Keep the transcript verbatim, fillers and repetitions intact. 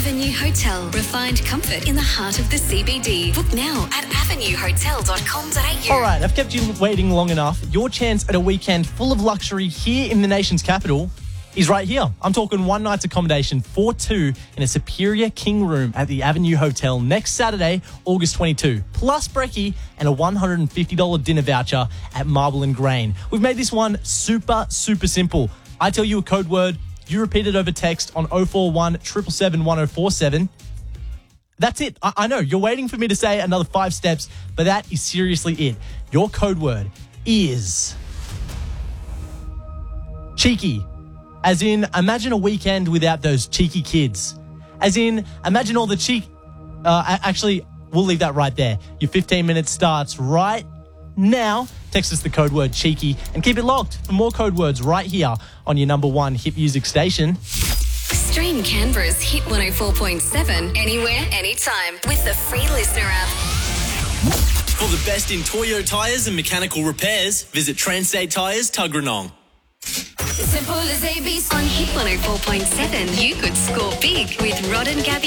Avenue Hotel. Refined comfort in the heart of the C B D. Book now at avenue hotel dot com dot a u. All right, I've kept you waiting long enough. Your chance at a weekend full of luxury here in the nation's capital is right here. I'm talking one night's accommodation for two in a superior king room at the Avenue Hotel next Saturday, August twenty-second, plus brekkie and a one hundred fifty dollars dinner voucher at Marble and Grain. We've made this one super, super simple. I tell you a code word, you repeat it over text on oh four one, seven seven seven, one oh four seven. That's it. I, I know, you're waiting for me to say another five steps, but that is seriously it. Your code word is cheeky. As in, imagine a weekend without those cheeky kids. As in, imagine all the cheek... Uh, actually, we'll leave that right there. Your fifteen minutes starts right now. Text us the code word cheeky and keep it locked for more code words right here on your number one hit music station. Stream Canberra's Hit one oh four point seven anywhere, anytime with the free Listener app. For the best in Toyo tyres and mechanical repairs, visit Transtate Tyres, Tuggeranong. Simple as A B C on Hit one oh four point seven. You could score big with Rod and Gabby.